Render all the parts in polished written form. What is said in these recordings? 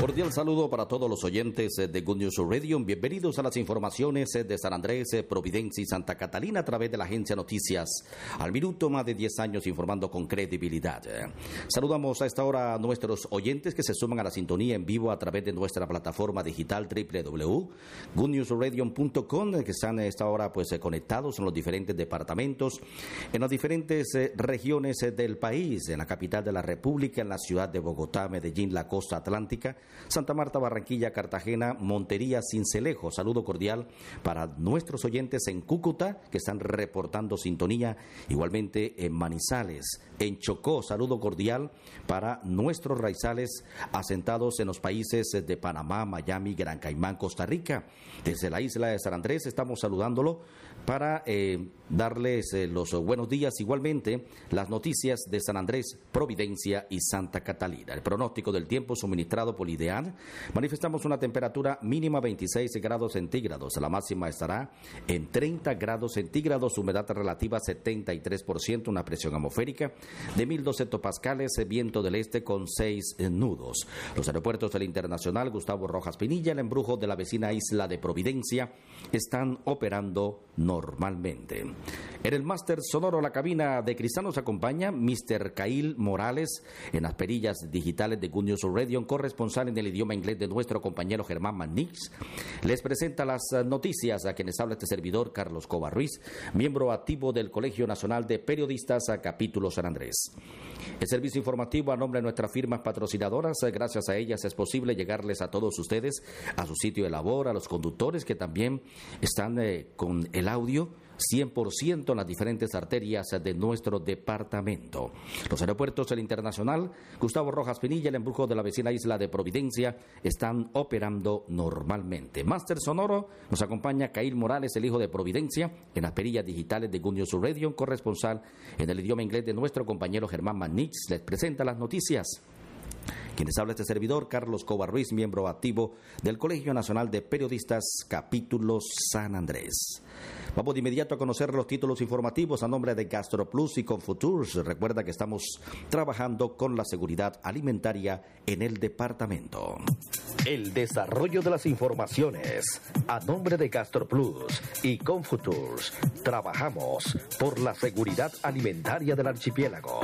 Cordial saludo para todos los oyentes de Good News Radio. Bienvenidos a las informaciones de San Andrés, Providencia y Santa Catalina a través de la agencia Noticias Al Minuto, más de 10 años informando con credibilidad. Saludamos a esta hora a nuestros oyentes que se suman a la sintonía en vivo a través de nuestra plataforma digital www.goodnewsradio.com, que están a esta hora conectados en los diferentes departamentos, en las diferentes regiones del país, en la capital de la República, en la ciudad de Bogotá, Medellín, la costa atlántica, Santa Marta, Barranquilla, Cartagena, Montería, Sincelejo. Saludo cordial para nuestros oyentes en Cúcuta, que están reportando sintonía, igualmente en Manizales, en Chocó. Saludo cordial para nuestros raizales asentados en los países de Panamá, Miami, Gran Caimán, Costa Rica. Desde la isla de San Andrés estamos saludándolo para darles los buenos días, igualmente las noticias de San Andrés, Providencia y Santa Catalina. El pronóstico del tiempo suministrado por IDEAN: manifestamos una temperatura mínima 26 grados centígrados, la máxima estará en 30 grados centígrados, humedad relativa 73%, una presión atmosférica de 1012 hectopascales, viento del este con 6 nudos. Los aeropuertos del Internacional Gustavo Rojas Pinilla, el embrujo de la vecina isla de Providencia, están operando normalmente. En el máster sonoro, la cabina de cristal, nos acompaña Mr. Cail Morales en las perillas digitales de Good News Radio, corresponsal en el idioma inglés de nuestro compañero Germán Manix. Les presenta las noticias a quienes habla este servidor, Carlos Escobar Ruiz, miembro activo del Colegio Nacional de Periodistas a Capítulo San Andrés. El servicio informativo a nombre de nuestras firmas patrocinadoras, gracias a ellas es posible llegarles a todos ustedes a su sitio de labor, a los conductores que también están con el audio 100% en las diferentes arterias de nuestro departamento. Los aeropuertos del Internacional Gustavo Rojas Pinilla, el embrujo de la vecina isla de Providencia, están operando normalmente. Máster sonoro, nos acompaña Cail Morales, el hijo de Providencia, en las perillas digitales de Good News Radio, corresponsal en el idioma inglés de nuestro compañero Germán Manix. Les presenta las noticias. Quienes habla este servidor, Carlos Escobar Ruiz, miembro activo del Colegio Nacional de Periodistas, Capítulo San Andrés. Vamos de inmediato a conocer los títulos informativos a nombre de GastroPlus y Confuturs. Recuerda que estamos trabajando con la seguridad alimentaria en el departamento. El desarrollo de las informaciones a nombre de GastroPlus y Confuturs. Trabajamos por la seguridad alimentaria del archipiélago.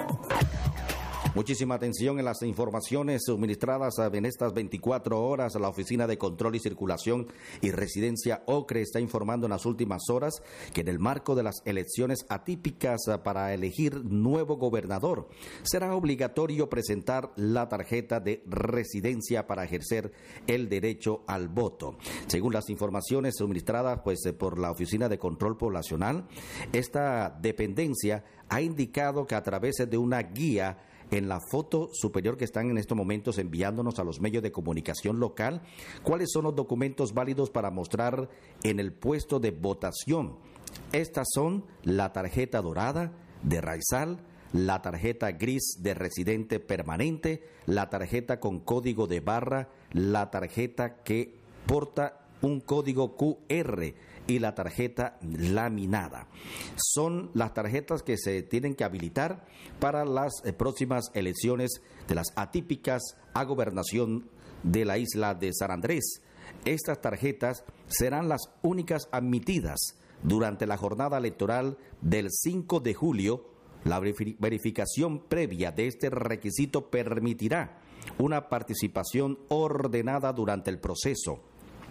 Muchísima atención en las informaciones suministradas en estas 24 horas. La Oficina de Control y Circulación y Residencia OCRE está informando en las últimas horas que en el marco de las elecciones atípicas para elegir nuevo gobernador, será obligatorio presentar la tarjeta de residencia para ejercer el derecho al voto. Según las informaciones suministradas por la Oficina de Control Poblacional, esta dependencia ha indicado que a través de una guía en la foto superior que están en estos momentos enviándonos a los medios de comunicación local, cuáles son los documentos válidos para mostrar en el puesto de votación. Estas son la tarjeta dorada de Raizal, la tarjeta gris de residente permanente, la tarjeta con código de barra, la tarjeta que porta un código QR y la tarjeta laminada. Son las tarjetas que se tienen que habilitar para las próximas elecciones de las atípicas a gobernación de la isla de San Andrés. Estas tarjetas serán las únicas admitidas durante la jornada electoral del 5 de julio. La verificación previa de este requisito permitirá una participación ordenada durante el proceso.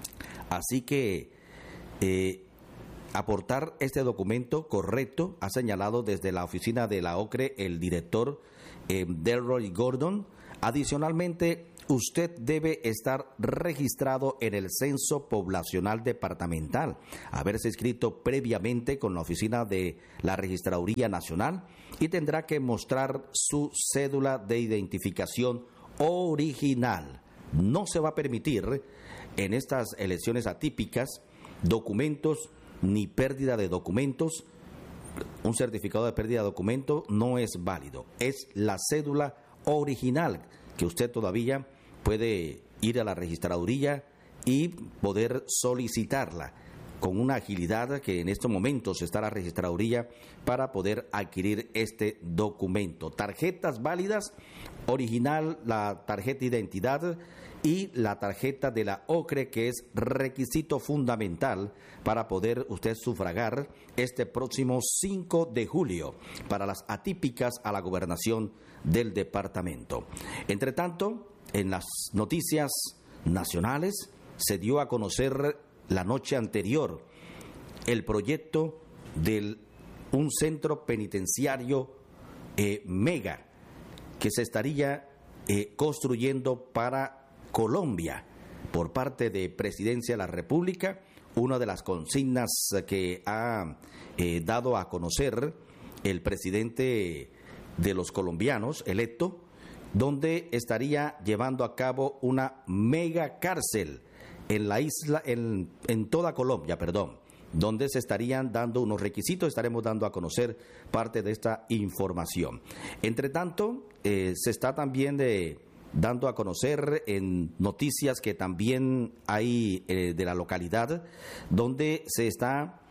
Así que aportar este documento correcto, ha señalado desde la oficina de la OCRE el director Delroy Gordon. Adicionalmente, usted debe estar registrado en el Censo Poblacional Departamental, haberse inscrito previamente con la oficina de la Registraduría Nacional y tendrá que mostrar su cédula de identificación original. No se va a permitir en estas elecciones atípicas documentos ni pérdida de documentos. Un certificado de pérdida de documento no es válido. Es la cédula original que usted todavía puede ir a la registraduría y poder solicitarla. con una agilidad que en estos momentos está la registraduría para poder adquirir este documento. Tarjetas válidas, original, la tarjeta de identidad y la tarjeta de la OCRE, que es requisito fundamental para poder usted sufragar este próximo 5 de julio para las atípicas a la gobernación del departamento. Entre tanto, en las noticias nacionales se dio a conocer la noche anterior el proyecto de un centro penitenciario mega que se estaría construyendo para Colombia por parte de Presidencia de la República. Una de las consignas que ha dado a conocer el presidente de los colombianos electo, donde estaría llevando a cabo una mega cárcel en la isla, en toda Colombia, donde se estarían dando unos requisitos. Estaremos dando a conocer parte de esta información. Entre tanto, se está también dando a conocer en noticias que también hay de la localidad, donde se está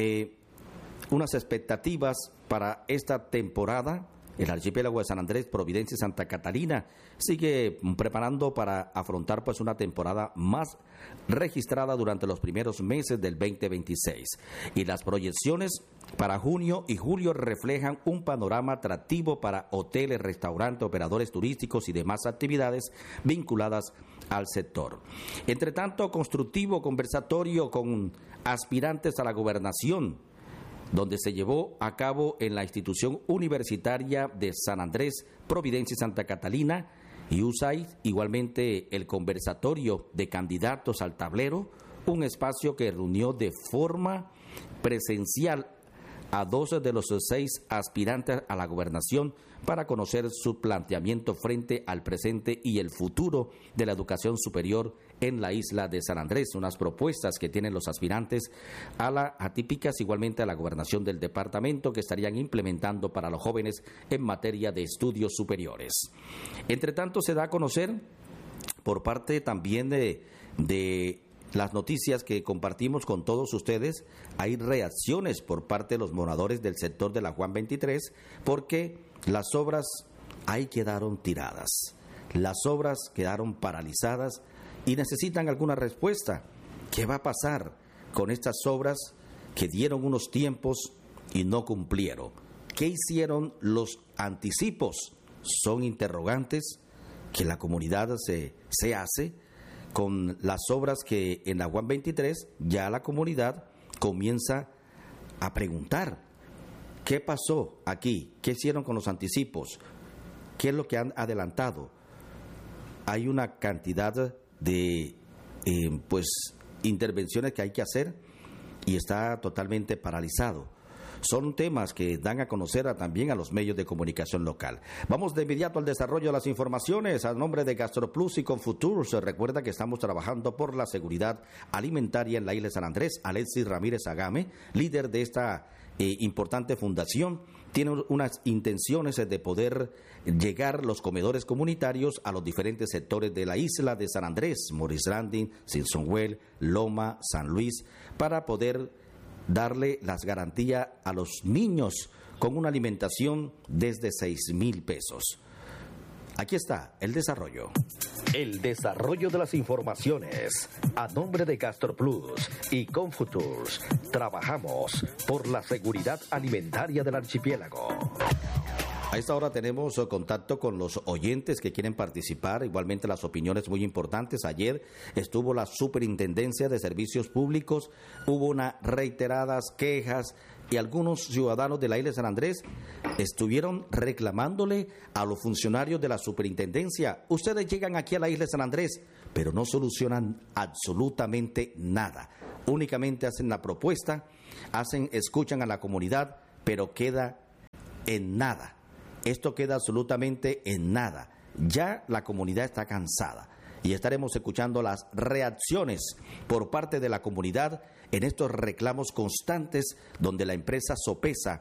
unas expectativas para esta temporada. El archipiélago de San Andrés, Providencia y Santa Catalina sigue preparando para afrontar pues una temporada más registrada durante los primeros meses del 2026. Y las proyecciones para junio y julio reflejan un panorama atractivo para hoteles, restaurantes, operadores turísticos y demás actividades vinculadas al sector. Entre tanto, constructivo conversatorio con aspirantes a la gobernación, donde se llevó a cabo en la institución universitaria de San Andrés, Providencia y Santa Catalina, y USAID, igualmente el conversatorio de candidatos al tablero, un espacio que reunió de forma presencial a 12 de los 6 aspirantes a la gobernación para conocer su planteamiento frente al presente y el futuro de la educación superior en la isla de San Andrés, unas propuestas que tienen los aspirantes a la atípicas, igualmente a la gobernación del departamento, que estarían implementando para los jóvenes en materia de estudios superiores. Entre tanto, se da a conocer por parte también de las noticias que compartimos con todos ustedes, hay reacciones por parte de los moradores del sector de la Juan 23, porque las obras ahí quedaron tiradas, las obras quedaron paralizadas y necesitan alguna respuesta. ¿Qué va a pasar con estas obras que dieron unos tiempos y no cumplieron? ¿Qué hicieron los anticipos? Son interrogantes que la comunidad se hace con las obras que en la Juan 23 ya la comunidad comienza a preguntar. ¿Qué pasó aquí? ¿Qué hicieron con los anticipos? ¿Qué es lo que han adelantado? Hay una cantidad de intervenciones que hay que hacer y está totalmente paralizado. Son temas que dan a conocer también a los medios de comunicación local. Vamos de inmediato al desarrollo de las informaciones. A nombre de GastroPlus y Confutur, se recuerda que estamos trabajando por la seguridad alimentaria en la isla de San Andrés. Alexis Ramírez Agame, líder de esta importante fundación, tiene unas intenciones de poder llegar los comedores comunitarios a los diferentes sectores de la isla de San Andrés, Morris Landing, Simpsonwell, Loma, San Luis, para poder darle las garantías a los niños con una alimentación desde 6,000 pesos. Aquí está el desarrollo. El desarrollo de las informaciones. A nombre de GastroPlus y Confuturs, trabajamos por la seguridad alimentaria del archipiélago. A esta hora tenemos contacto con los oyentes que quieren participar, igualmente las opiniones muy importantes. Ayer estuvo la Superintendencia de Servicios Públicos, hubo unas reiteradas quejas y algunos ciudadanos de la isla de San Andrés estuvieron reclamándole a los funcionarios de la Superintendencia: ustedes llegan aquí a la isla de San Andrés, pero no solucionan absolutamente nada. Únicamente hacen la propuesta, escuchan a la comunidad, pero queda en nada. Esto queda absolutamente en nada. Ya la comunidad está cansada y estaremos escuchando las reacciones por parte de la comunidad en estos reclamos constantes donde la empresa Sopesa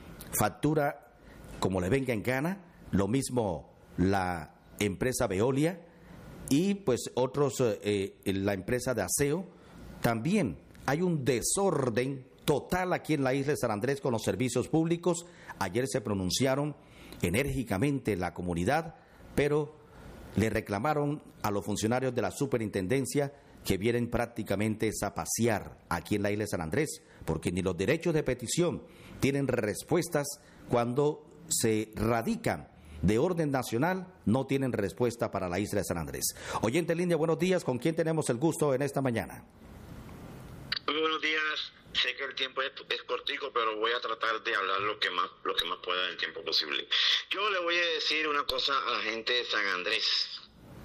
factura como le venga en gana, lo mismo la empresa Veolia y pues otros, la empresa de aseo también hay un desorden total aquí en la isla de San Andrés con los servicios públicos. Ayer se pronunciaron enérgicamente la comunidad, pero le reclamaron a los funcionarios de la superintendencia que vienen prácticamente a pasear aquí en la isla de San Andrés, porque ni los derechos de petición tienen respuestas cuando se radican de orden nacional, no tienen respuesta para la isla de San Andrés. Oyente en línea, buenos días, ¿con quién tenemos el gusto en esta mañana? Muy buenos días, sé que el tiempo es cortico, pero voy a tratar de hablar lo que más pueda en el tiempo posible. Yo le voy a decir una cosa a la gente de San Andrés,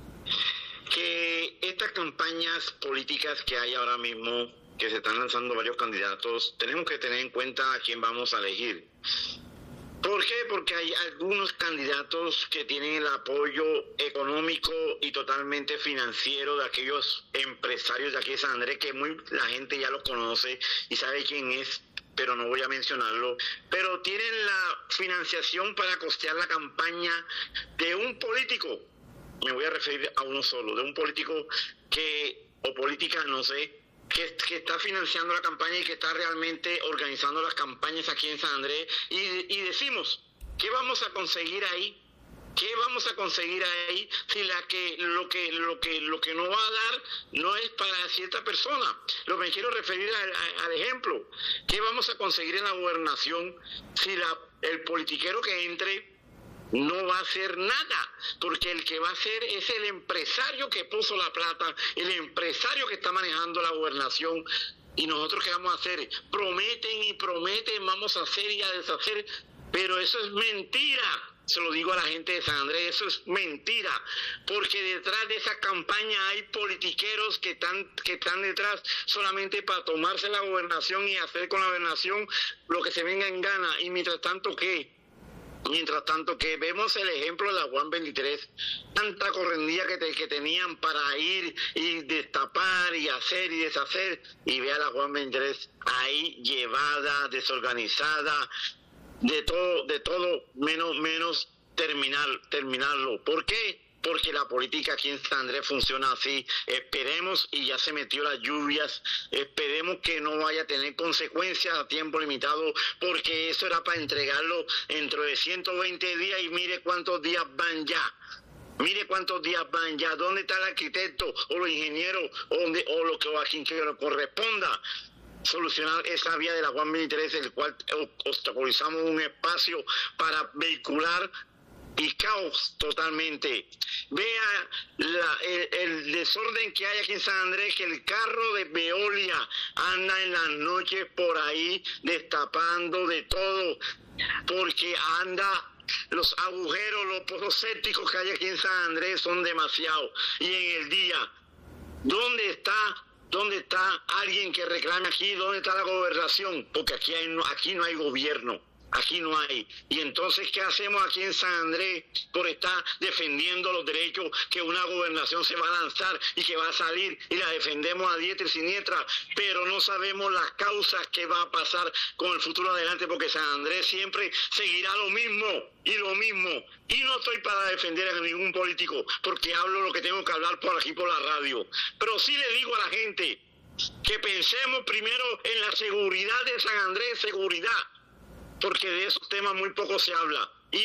que estas campañas políticas que hay ahora mismo, que se están lanzando varios candidatos, tenemos que tener en cuenta a quién vamos a elegir. ¿Por qué? Porque hay algunos candidatos que tienen el apoyo económico y totalmente financiero de aquellos empresarios de aquí de San Andrés, que la gente ya los conoce y sabe quién es, pero no voy a mencionarlo, pero tienen la financiación para costear la campaña de un político. Me voy a referir a uno solo, de un político o política, no sé, que está financiando la campaña y que está realmente organizando las campañas aquí en San Andrés, y decimos, ¿qué vamos a conseguir ahí? ¿Qué vamos a conseguir ahí si lo que no va a dar no es para cierta persona? Me quiero referir al ejemplo. ¿Qué vamos a conseguir en la gobernación si el politiquero que entre no va a hacer nada? Porque el que va a hacer es el empresario que puso la plata, el empresario que está manejando la gobernación. Y nosotros, ¿qué vamos a hacer? Prometen y prometen, vamos a hacer y a deshacer, pero eso es mentira. Se lo digo a la gente de San Andrés, eso es mentira, porque detrás de esa campaña hay politiqueros que están detrás solamente para tomarse la gobernación y hacer con la gobernación lo que se venga en gana. Y mientras tanto, ¿qué? Mientras tanto que vemos el ejemplo de la Juan 23, tanta correndilla que tenían para ir y destapar y hacer y deshacer, y vea la Juan 23 ahí llevada, desorganizada, de todo menos terminarlo. ¿Por qué? Porque la política aquí en San Andrés funciona así. Esperemos, y ya se metió las lluvias, esperemos que no vaya a tener consecuencias a tiempo limitado, porque eso era para entregarlo dentro de 120 días, y mire cuántos días van ya. Mire cuántos días van ya. ¿Dónde está el arquitecto o los ingenieros o a quien que corresponda solucionar esa vía de la Juan 23, el cual obstaculizamos un espacio para vehicular y caos totalmente? Vea el desorden que hay aquí en San Andrés, que el carro de Veolia anda en las noches por ahí destapando de todo, porque los agujeros, los pozos sépticos que hay aquí en San Andrés son demasiados. Y en el día, ¿dónde está alguien que reclame aquí? ¿Dónde está la gobernación? Porque aquí no hay gobierno. Aquí no hay. Y entonces, ¿qué hacemos aquí en San Andrés por estar defendiendo los derechos que una gobernación se va a lanzar y que va a salir, y la defendemos a diestra y siniestra, pero no sabemos las causas que va a pasar con el futuro adelante, porque San Andrés siempre seguirá lo mismo y lo mismo? Y no estoy para defender a ningún político, porque hablo lo que tengo que hablar por aquí por la radio, pero sí le digo a la gente que pensemos primero en la seguridad de San Andrés, seguridad, porque de esos temas muy poco se habla. Y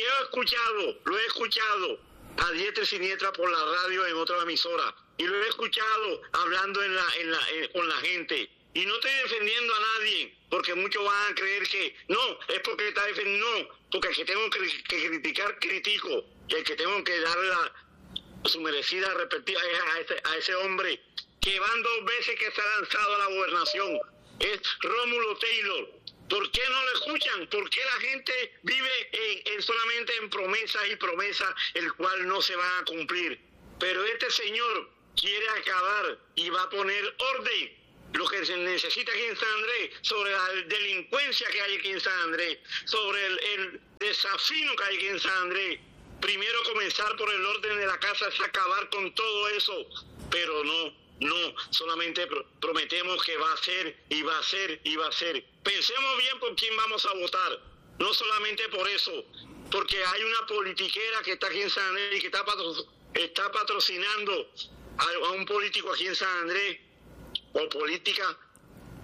lo he escuchado a diestra y siniestra por la radio en otra emisora, y lo he escuchado hablando con la gente. Y no estoy defendiendo a nadie, porque muchos van a creer que no, es porque está defendiendo, no, porque el que tengo que criticar, critico, y el que tengo que darle su merecida respectiva es a ese hombre que van 2 veces que se ha lanzado a la gobernación, es Rómulo Taylor. ¿Por qué no lo escuchan? ¿Por qué la gente vive solamente en promesas y promesas, el cual no se van a cumplir? Pero este señor quiere acabar y va a poner orden. Lo que se necesita aquí en San Andrés, sobre la delincuencia que hay aquí en San Andrés, sobre el desafío que hay aquí en San Andrés. Primero comenzar por el orden de la casa, es acabar con todo eso, pero no, solamente prometemos que va a ser y va a ser y va a ser. Pensemos bien por quién vamos a votar, no solamente por eso, porque hay una politiquera que está aquí en San Andrés y que está patrocinando a un político aquí en San Andrés, o política,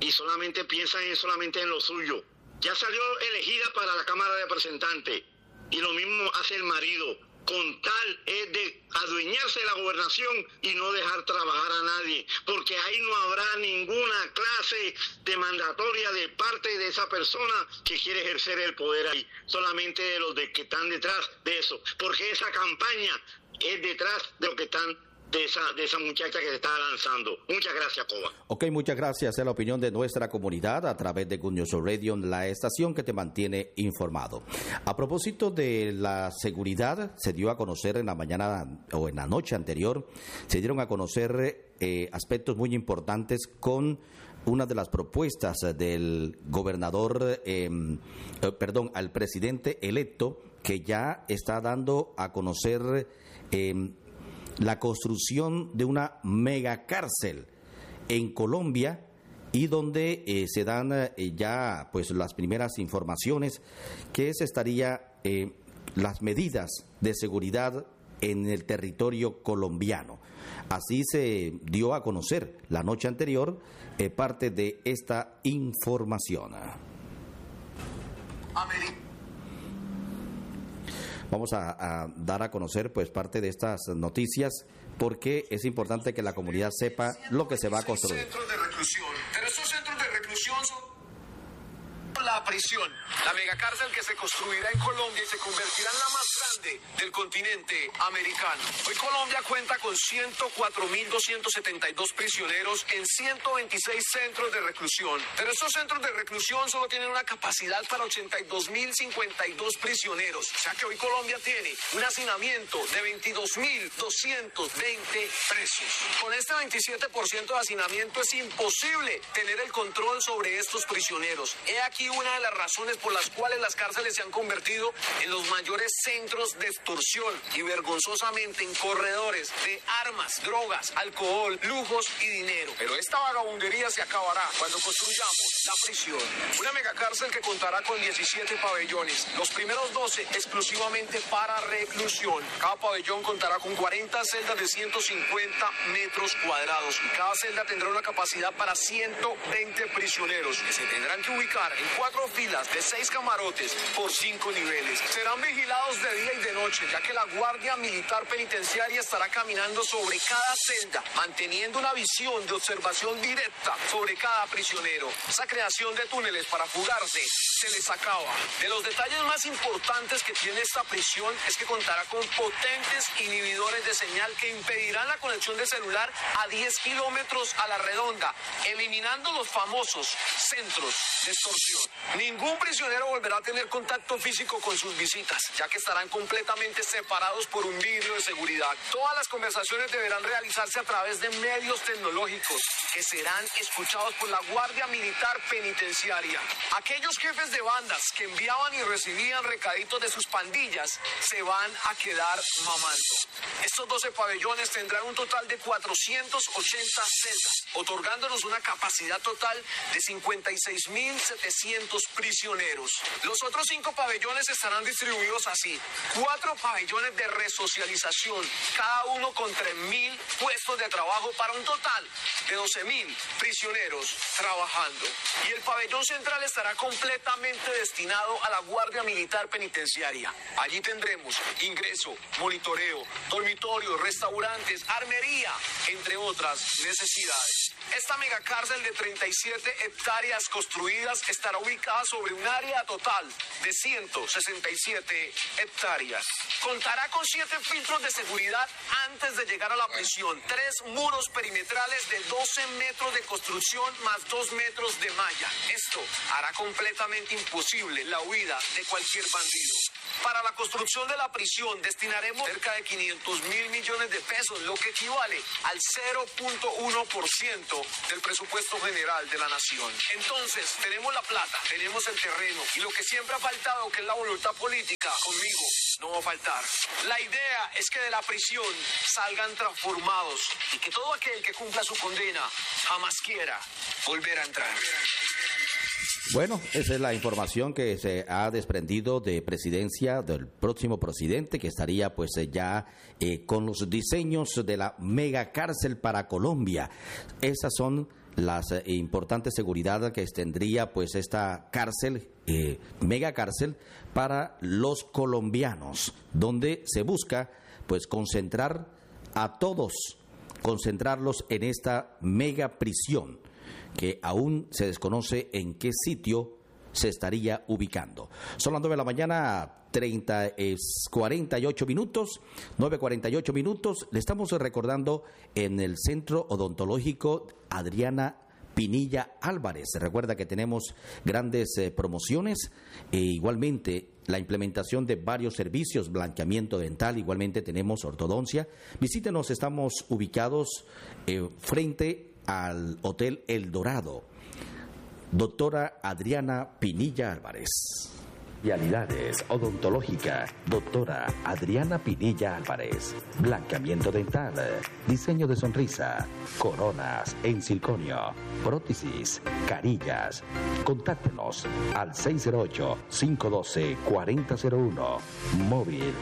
y solamente piensan solamente en lo suyo. Ya salió elegida para la Cámara de Representantes y lo mismo hace el marido, con tal es de adueñarse de la gobernación y no dejar trabajar a nadie, porque ahí no habrá ninguna clase de mandatoria de parte de esa persona que quiere ejercer el poder ahí, solamente de los que están detrás de eso, porque esa campaña es detrás de lo que están de esa muchacha que se está lanzando. Muchas gracias, Coba. Ok, muchas gracias. Es la opinión de nuestra comunidad a través de Good News Radio, la estación que te mantiene informado. A propósito de la seguridad, se dio a conocer en la mañana o en la noche anterior, se dieron a conocer aspectos muy importantes con una de las propuestas del gobernador, al presidente electo, que ya está dando a conocer la construcción de una megacárcel en Colombia, y donde se dan ya pues las primeras informaciones que se estaría las medidas de seguridad en el territorio colombiano. Así se dio a conocer la noche anterior parte de esta información. Vamos a dar a conocer pues parte de estas noticias, porque es importante que la comunidad sepa lo que se va a construir. Centros de reclusión. Pero estos centros de reclusión son la prisión, la megacárcel que se construirá en Colombia y se convertirá en la más grande del continente americano. Hoy Colombia cuenta con 104.272 prisioneros en 126 centros de reclusión. Pero estos centros de reclusión solo tienen una capacidad para 82.052 prisioneros. O sea que hoy Colombia tiene un hacinamiento de 22.220 presos. Con este 27% de hacinamiento es imposible tener el control sobre estos prisioneros. He aquí una de las razones por las cuales las cárceles se han convertido en los mayores centros de extorsión y vergonzosamente en corredores de armas, drogas, alcohol, lujos y dinero. Pero esta vagabundería se acabará cuando construyamos la prisión. Una megacárcel que contará con 17 pabellones, los primeros 12 exclusivamente para reclusión. Cada pabellón contará con 40 celdas de 150 metros cuadrados y cada celda tendrá una capacidad para 120 prisioneros que se tendrán que ubicar en 4 filas de 6 camarotes por 5 niveles. Serán vigilados de día y de noche, ya que la Guardia Militar Penitenciaria estará caminando sobre cada celda, manteniendo una visión de observación directa sobre cada prisionero. Esa creación de túneles para fugarse se les acaba. De los detalles más importantes que tiene esta prisión es que contará con potentes inhibidores de señal que impedirán la conexión de celular a 10 kilómetros a la redonda, eliminando los famosos centros de extorsión. Ningún prisionero volverá a tener contacto físico con sus visitas, ya que estarán completamente separados por un vidrio de seguridad. Todas las conversaciones deberán realizarse a través de medios tecnológicos que serán escuchados por la Guardia Militar Penitenciaria. Aquellos jefes de bandas que enviaban y recibían recaditos de sus pandillas se van a quedar mamando. Estos 12 pabellones tendrán un total de 480 celdas, otorgándonos una capacidad total de 56.700 prisioneros. Los otros 5 pabellones estarán distribuidos así: 4 pabellones de resocialización, cada uno con 3.000 puestos de trabajo para un total de 12.000 prisioneros trabajando. Y el pabellón central estará completamente destinado a la Guardia Militar Penitenciaria. Allí tendremos ingreso, monitoreo, dormitorios, restaurantes, armería, entre otras necesidades. Esta megacárcel de 37 hectáreas construidas estará ubicada sobre un área total de 167 hectáreas. Contará con 7 filtros de seguridad antes de llegar a la prisión, 3 muros perimetrales de 12 metros de construcción más 2 metros de malla. Esto hará completamente imposible la huida de cualquier bandido. Para la construcción de la prisión destinaremos cerca de 500.000 millones de pesos, lo que equivale al 0.1% del presupuesto general de la nación. Entonces, tenemos la plata, tenemos el terreno y lo que siempre ha faltado, que es la voluntad política, conmigo no va a faltar. La idea es que de la prisión salgan transformados y que todo aquel que cumpla su condena jamás quiera volver a entrar. Bueno, esa es la información que se ha desprendido de presidencia del próximo presidente, que estaría pues ya con los diseños de la megacárcel para Colombia. Esas son las importantes seguridad que tendría pues esta cárcel, mega cárcel para los colombianos, donde se busca pues concentrar a todos, concentrarlos en esta mega prisión que aún se desconoce en qué sitio se estaría ubicando. Son las 9 de la mañana, 48 minutos, 9:48 minutos. Le estamos recordando en el Centro Odontológico Adriana Pinilla Álvarez. Recuerda que tenemos grandes promociones e igualmente la implementación de varios servicios, blanqueamiento dental, igualmente tenemos ortodoncia. Visítenos, estamos ubicados frente al Hotel El Dorado. Doctora Adriana Pinilla Álvarez. Especialidades odontológica, doctora Adriana Pinilla Álvarez. Blanqueamiento dental, diseño de sonrisa, coronas en circonio, prótesis, carillas. Contáctenos al 608-512-4001, móvil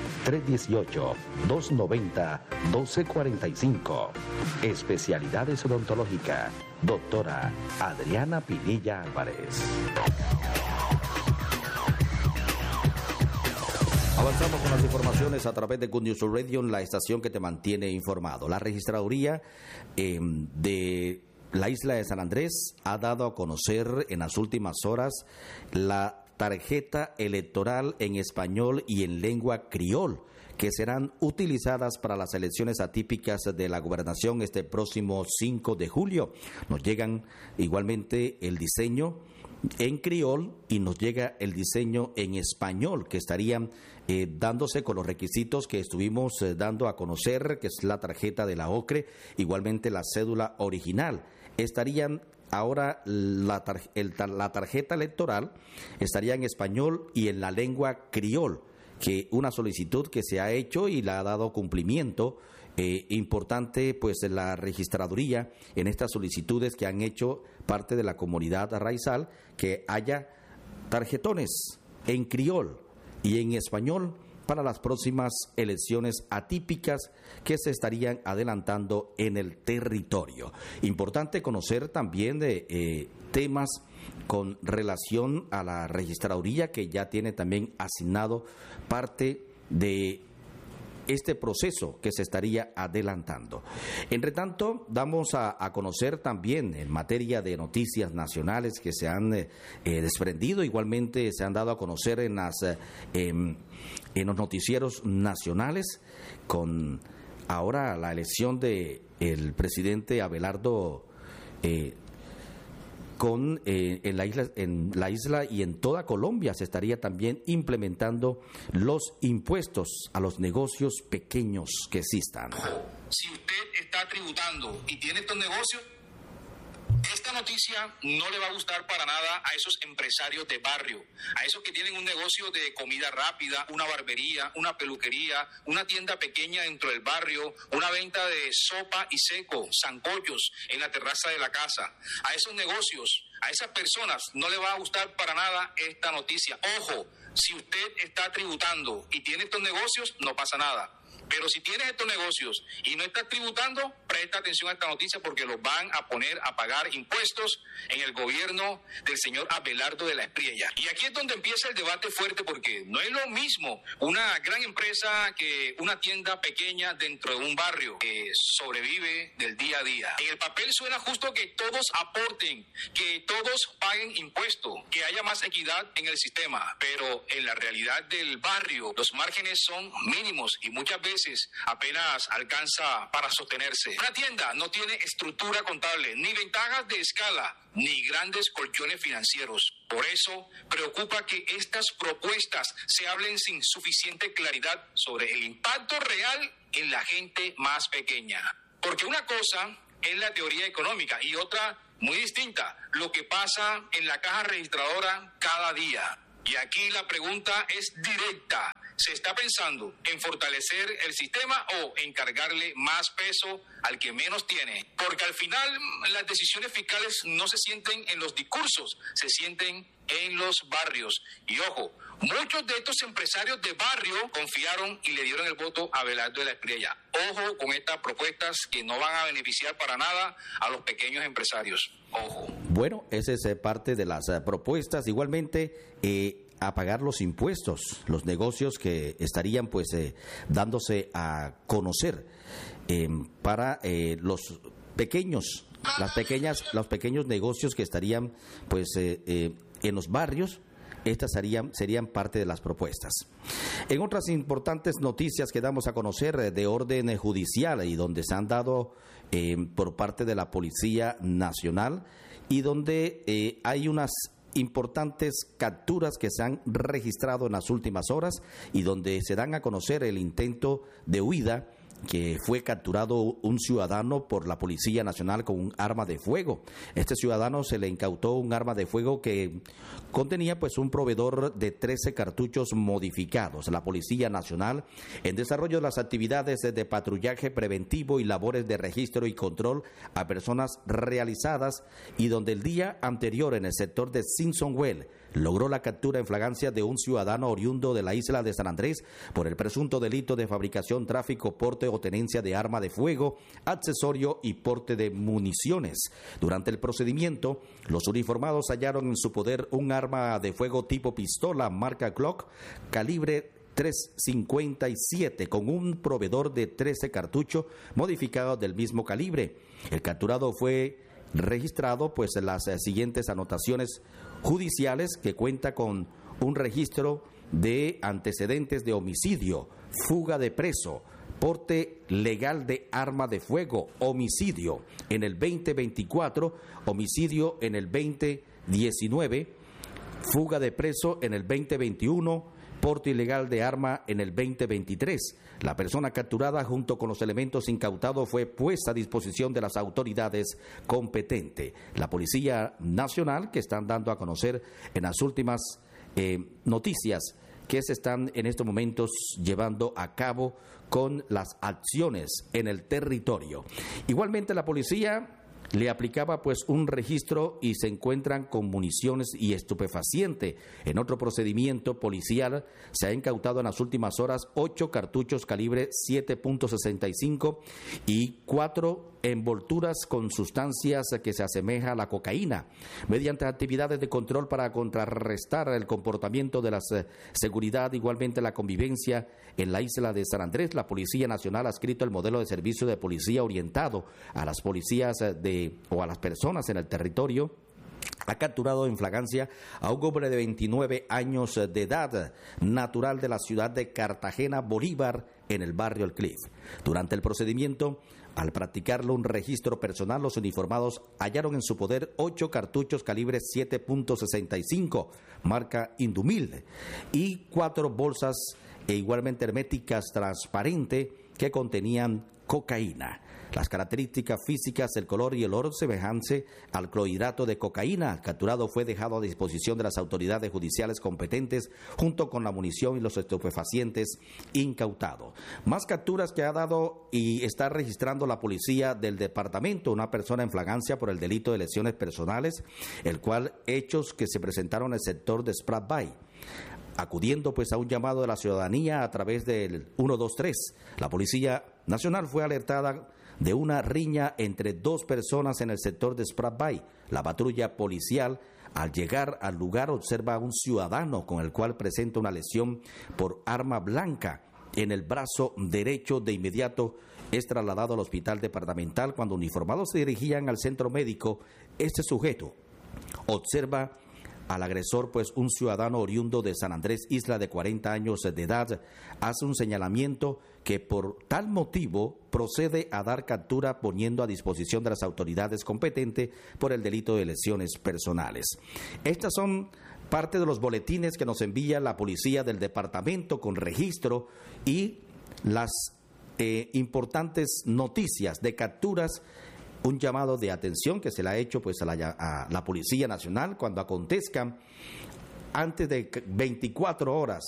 318-290-1245. Especialidades odontológica, doctora Adriana Pinilla Álvarez. Avanzamos con las informaciones a través de Good News Radio, la estación que te mantiene informado. La registraduría de la isla de San Andrés ha dado a conocer en las últimas horas la tarjeta electoral en español y en lengua criol, que serán utilizadas para las elecciones atípicas de la gobernación este próximo 5 de julio. Nos llegan igualmente el diseño en criol y nos llega el diseño en español, que estarían dándose con los requisitos que estuvimos dando a conocer, que es la tarjeta de la OCRE, igualmente la cédula original. Estarían ahora la tarjeta electoral estaría en español y en la lengua criol, que una solicitud que se ha hecho y la ha dado cumplimiento. Importante pues la registraduría en estas solicitudes que han hecho parte de la comunidad raizal, que haya tarjetones en criol y en español para las próximas elecciones atípicas que se estarían adelantando en el territorio. Importante conocer también de temas con relación a la registraduría, que ya tiene también asignado parte de este proceso que se estaría adelantando. Entre tanto, damos a conocer también en materia de noticias nacionales que se han desprendido, igualmente se han dado a conocer en los noticieros nacionales, con ahora la elección de el presidente Abelardo en la isla y en toda Colombia se estaría también implementando los impuestos a los negocios pequeños que existan. Si usted está tributando y tiene estos negocios, esta noticia no le va a gustar para nada a esos empresarios de barrio, a esos que tienen un negocio de comida rápida, una barbería, una peluquería, una tienda pequeña dentro del barrio, una venta de sopa y seco, sancochos en la terraza de la casa. A esos negocios, a esas personas no le va a gustar para nada esta noticia. Ojo, si usted está tributando y tiene estos negocios, no pasa nada. Pero si tienes estos negocios y no estás tributando, presta atención a esta noticia, porque los van a poner a pagar impuestos en el gobierno del señor Abelardo de la Espriella. Y aquí es donde empieza el debate fuerte, porque no es lo mismo una gran empresa que una tienda pequeña dentro de un barrio que sobrevive del día a día. En el papel suena justo que todos aporten, que todos paguen impuestos, que haya más equidad en el sistema, pero en la realidad del barrio los márgenes son mínimos y muchas veces apenas alcanza para sostenerse. Una tienda no tiene estructura contable, ni ventajas de escala, ni grandes colchones financieros. Por eso preocupa que estas propuestas se hablen sin suficiente claridad sobre el impacto real en la gente más pequeña. Porque una cosa es la teoría económica y otra muy distinta, lo que pasa en la caja registradora cada día. Y aquí la pregunta es directa. ¿Se está pensando en fortalecer el sistema o en cargarle más peso al que menos tiene? Porque al final las decisiones fiscales no se sienten en los discursos, se sienten en los barrios. Y ojo, muchos de estos empresarios de barrio confiaron y le dieron el voto a Abelardo de la Espriella. Ojo con estas propuestas que no van a beneficiar para nada a los pequeños empresarios. Ojo. Bueno, esa es parte de las propuestas. Igualmente, a pagar los impuestos, los negocios que estarían pues dándose a conocer para los pequeños, los pequeños negocios que estarían pues en los barrios. Estas serían parte de las propuestas. En otras importantes noticias que damos a conocer de orden judicial y donde se han dado por parte de la Policía Nacional y donde hay unas importantes capturas que se han registrado en las últimas horas y donde se dan a conocer el intento de huida que fue capturado un ciudadano por la Policía Nacional con un arma de fuego. Este ciudadano se le incautó un arma de fuego que contenía pues un proveedor de 13 cartuchos modificados. La Policía Nacional, en desarrollo de las actividades de patrullaje preventivo y labores de registro y control a personas realizadas y donde el día anterior en el sector de Simpsonwell logró la captura en flagrancia de un ciudadano oriundo de la isla de San Andrés por el presunto delito de fabricación, tráfico, porte o tenencia de arma de fuego, accesorio y porte de municiones. Durante el procedimiento, los uniformados hallaron en su poder un arma de fuego tipo pistola marca Glock, calibre .357 con un proveedor de 13 cartuchos modificados del mismo calibre. El capturado fue registrado pues en las siguientes anotaciones judiciales, que cuenta con un registro de antecedentes de homicidio, fuga de preso, porte legal de arma de fuego, homicidio en el 2024, homicidio en el 2019, fuga de preso en el 2021, porte ilegal de arma en el 2023. La persona capturada junto con los elementos incautados fue puesta a disposición de las autoridades competentes. La Policía Nacional, que están dando a conocer en las últimas noticias que se están en estos momentos llevando a cabo con las acciones en el territorio. Igualmente la policía le aplicaba pues un registro y se encuentran con municiones y estupefaciente. En otro procedimiento policial se ha incautado en las últimas horas 8 cartuchos calibre 7.65 y 4 envolturas con sustancias que se asemeja a la cocaína. Mediante actividades de control para contrarrestar el comportamiento de la seguridad, igualmente la convivencia en la isla de San Andrés, la Policía Nacional ha escrito el modelo de servicio de policía orientado a las policías o a las personas en el territorio. Ha capturado en flagrancia a un hombre de 29 años de edad, natural de la ciudad de Cartagena, Bolívar, en el barrio El Cliff. Durante el procedimiento, al practicarle un registro personal, los uniformados hallaron en su poder 8 cartuchos calibre 7.65, marca Indumil, y 4 bolsas igualmente herméticas transparentes que contenían cocaína. Las características físicas, el color y el olor semejantes al clorhidrato de cocaína. El capturado fue dejado a disposición de las autoridades judiciales competentes junto con la munición y los estupefacientes incautados. Más capturas que ha dado y está registrando la policía del departamento. Una persona en flagrancia por el delito de lesiones personales, el cual hechos que se presentaron en el sector de Sprat Bay. Acudiendo pues a un llamado de la ciudadanía a través del 123, la Policía Nacional fue alertada de una riña entre 2 personas en el sector de Sprat Bay. La patrulla policial, al llegar al lugar, observa a un ciudadano con el cual presenta una lesión por arma blanca en el brazo derecho. De inmediato es trasladado al hospital departamental. Cuando uniformados se dirigían al centro médico, este sujeto observa al agresor, pues un ciudadano oriundo de San Andrés, isla de 40 años de edad, hace un señalamiento que por tal motivo procede a dar captura poniendo a disposición de las autoridades competentes por el delito de lesiones personales. Estas son parte de los boletines que nos envía la policía del departamento con registro y las importantes noticias de capturas. Un llamado de atención que se le ha hecho pues a la Policía Nacional cuando acontezcan antes de 24 horas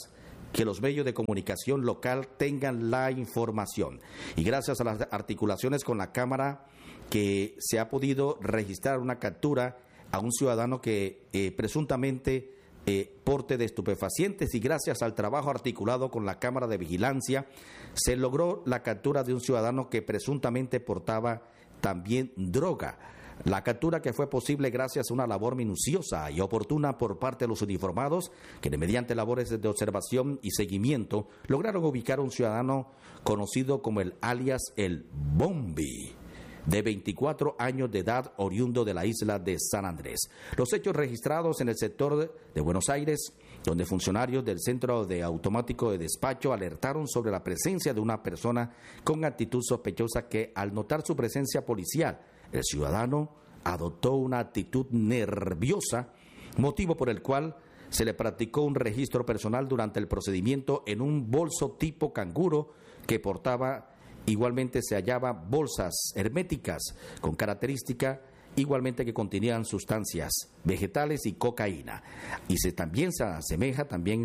que los medios de comunicación local tengan la información. Y gracias a las articulaciones con la Cámara que se ha podido registrar una captura a un ciudadano que presuntamente porte de estupefacientes, y gracias al trabajo articulado con la Cámara de Vigilancia se logró la captura de un ciudadano que presuntamente portaba también droga. La captura que fue posible gracias a una labor minuciosa y oportuna por parte de los uniformados, que mediante labores de observación y seguimiento lograron ubicar a un ciudadano conocido como el alias El Bombi, de 24 años de edad, oriundo de la isla de San Andrés. Los hechos registrados en el sector de Buenos Aires, donde funcionarios del Centro de Automático de Despacho alertaron sobre la presencia de una persona con actitud sospechosa que, al notar su presencia policial, el ciudadano adoptó una actitud nerviosa, motivo por el cual se le practicó un registro personal durante el procedimiento en un bolso tipo canguro que portaba. Igualmente se hallaban bolsas herméticas con característica igualmente que contenían sustancias vegetales y cocaína, y también se asemeja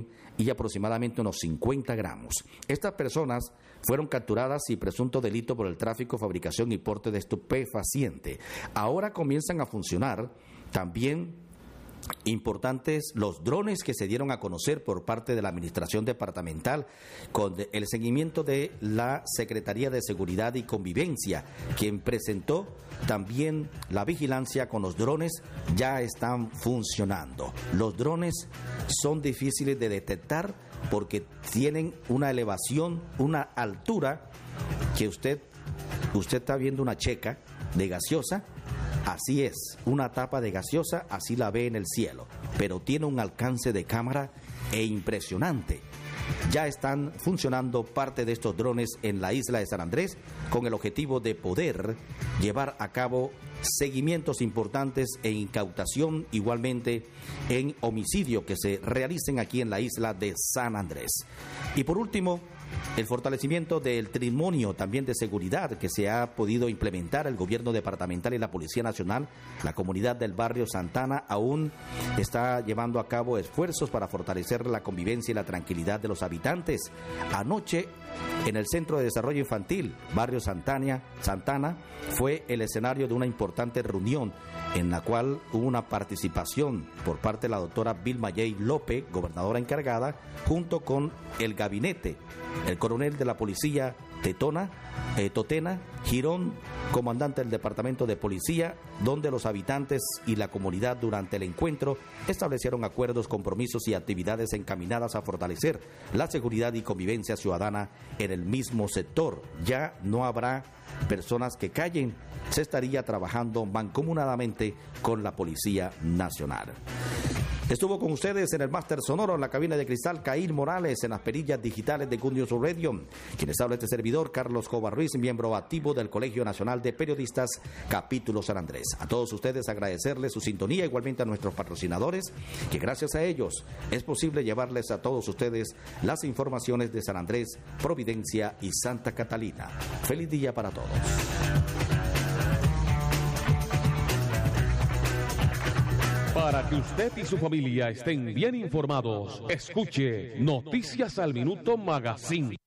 y aproximadamente unos 50 gramos. Estas personas fueron capturadas y presunto delito por el tráfico, fabricación y porte de estupefaciente. Ahora comienzan a funcionar también importantes los drones que se dieron a conocer por parte de la Administración Departamental con el seguimiento de la Secretaría de Seguridad y Convivencia, quien presentó también la vigilancia con los drones. Ya están funcionando. Los drones son difíciles de detectar porque tienen una elevación, una altura que usted está viendo una checa de gaseosa. Así es, una tapa de gaseosa, así la ve en el cielo, pero tiene un alcance de cámara impresionante. Ya están funcionando parte de estos drones en la isla de San Andrés con el objetivo de poder llevar a cabo seguimientos importantes e incautación, igualmente en homicidio que se realicen aquí en la isla de San Andrés. Y por último, el fortalecimiento del trimonio también de seguridad que se ha podido implementar el gobierno departamental y la Policía Nacional. La comunidad del barrio Santana aún está llevando a cabo esfuerzos para fortalecer la convivencia y la tranquilidad de los habitantes. Anoche, en el Centro de Desarrollo Infantil, barrio Santana, fue el escenario de una importante reunión en la cual hubo una participación por parte de la doctora Vilma J. López, gobernadora encargada, junto con el gabinete, el coronel de la policía Totena Girón, comandante del departamento de policía, donde los habitantes y la comunidad durante el encuentro establecieron acuerdos, compromisos y actividades encaminadas a fortalecer la seguridad y convivencia ciudadana en el mismo sector. Ya no habrá personas que callen, se estaría trabajando mancomunadamente con la Policía Nacional. Estuvo con ustedes en el máster sonoro, en la cabina de cristal, Caín Morales, en las perillas digitales de Good News Radio. Quienes habla este servidor, Carlos Cobar Ruiz, miembro activo del Colegio Nacional de Periodistas, capítulo San Andrés. A todos ustedes agradecerles su sintonía, igualmente a nuestros patrocinadores, que gracias a ellos es posible llevarles a todos ustedes las informaciones de San Andrés, Providencia y Santa Catalina. Feliz día para todos. Para que usted y su familia estén bien informados, escuche Noticias al Minuto Magazine.